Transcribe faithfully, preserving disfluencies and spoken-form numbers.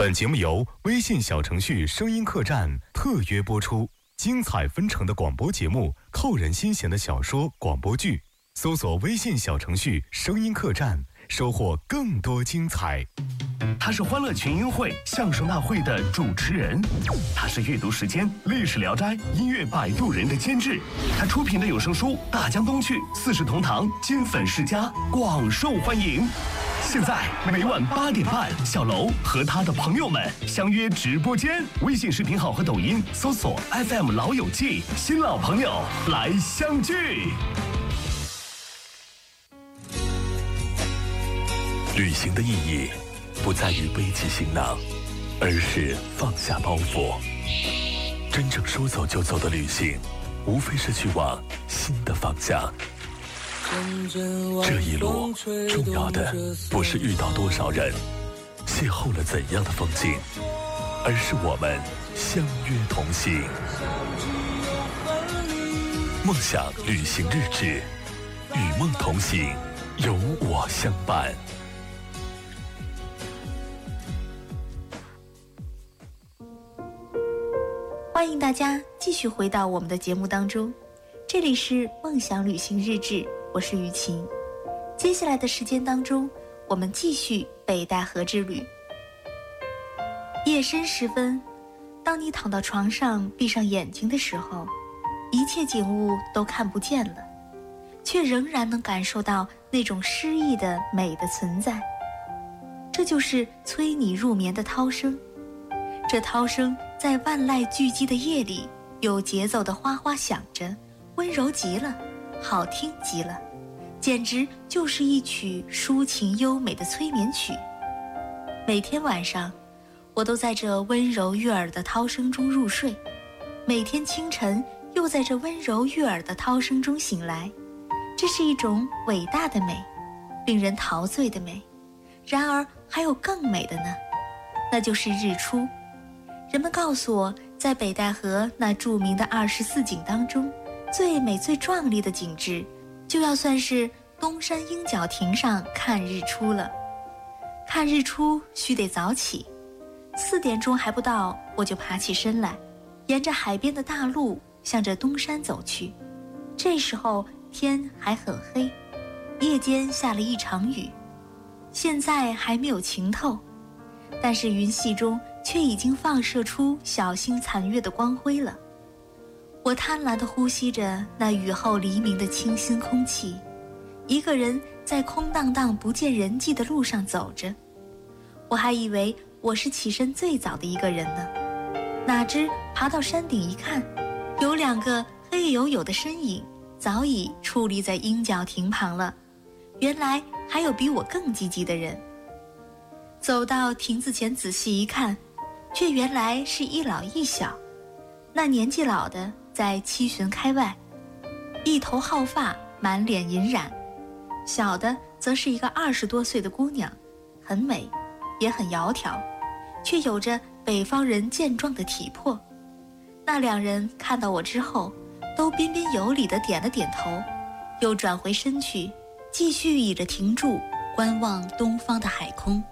本节目由微信小程序声音客栈特约播出，精彩纷呈的广播节目，扣人心弦的小说广播剧，搜索微信小程序声音客栈，收获更多精彩。 他是欢乐群英会相声大会的主持人，他是阅读时间历史聊斋音乐摆渡人的监制，他出品的有声书《大江东去》四世同堂金粉世家广受欢迎。现在每晚八点半，小楼和他的朋友们相约直播间，微信视频号和抖音搜索 F M 老友记，新老朋友来相聚。 旅行的意义不在于背起行囊，而是放下包袱。真正说走就走的旅行，无非是去往新的方向。这一路重要的不是遇到多少人，邂逅了怎样的风景，而是我们相约同行。梦想旅行日志，与梦同行，有我相伴。 欢迎大家继续回到我们的节目当中，这里是梦想旅行日志，我是雨晴。接下来的时间当中，我们继续北戴河之旅。夜深时分，当你躺到床上闭上眼睛的时候，一切景物都看不见了，却仍然能感受到那种诗意的美的存在。这就是催你入眠的涛声，这涛声在万籁俱寂的夜里，有节奏的哗哗响着，温柔极了，好听极了，简直就是一曲抒情优美的催眠曲。每天晚上，我都在这温柔悦耳的涛声中入睡，每天清晨又在这温柔悦耳的涛声中醒来。这是一种伟大的美，令人陶醉的美。然而还有更美的呢，那就是日出。人们告诉我，在北戴河那著名的二十四景当中，最美最壮丽的景致，就要算是东山鹰角亭上看日出了。看日出须得早起，四点钟还不到，我就爬起身来，沿着海边的大路向着东山走去。这时候天还很黑，夜间下了一场雨，现在还没有晴透，但是云隙中却已经放射出小星残月的光辉了。我贪婪地呼吸着那雨后黎明的清新空气，一个人在空荡荡不见人迹的路上走着。我还以为我是起身最早的一个人呢，哪知爬到山顶一看，有两个黑黝黝的身影早已矗立在鹰角亭旁了。原来还有比我更积极的人。走到亭子前仔细一看，却原来是一老一小。那年纪老的在七旬开外，一头皓发，满脸银染；小的则是一个二十多岁的姑娘，很美，也很窈窕，却有着北方人健壮的体魄。那两人看到我之后，都彬彬有礼地点了点头，又转回身去，继续倚着亭柱观望东方的海空。